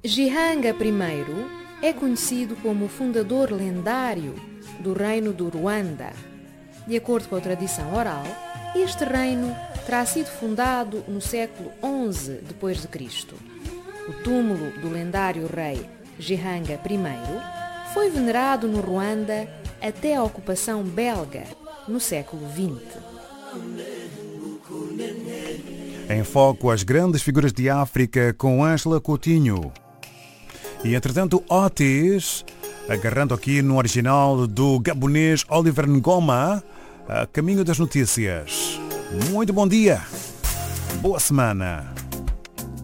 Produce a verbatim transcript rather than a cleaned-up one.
Gihanga I é conhecido como o fundador lendário do reino do Ruanda. De acordo com a tradição oral, este reino terá sido fundado no século onze depois de Cristo. O túmulo do lendário rei Gihanga I foi venerado no Ruanda até a ocupação belga no século vinte. Em foco, as grandes figuras de África com Ângela Coutinho. E entretanto, Otis, agarrando aqui no original do gabonês Oliver Ngoma, a caminho das notícias. Muito bom dia, boa semana.